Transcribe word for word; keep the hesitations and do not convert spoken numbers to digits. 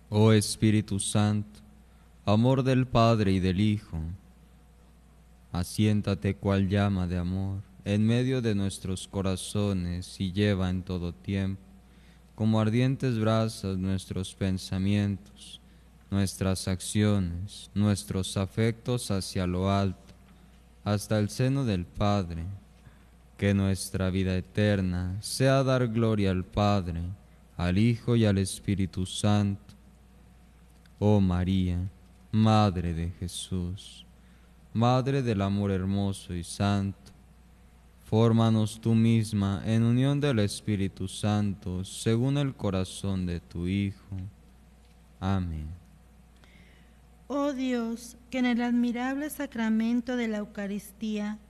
Oh Espíritu Santo, amor del Padre y del Hijo, asiéntate cual llama de amor en medio de nuestros corazones y lleva en todo tiempo, como ardientes brasas, nuestros pensamientos, nuestras acciones, nuestros afectos hacia lo alto, hasta el seno del Padre. Que nuestra vida eterna sea dar gloria al Padre, al Hijo y al Espíritu Santo. Oh María, Madre de Jesús, Madre del amor hermoso y santo, fórmanos tú misma en unión del Espíritu Santo, según el corazón de tu Hijo. Amén. Oh Dios, que en el admirable sacramento de la Eucaristía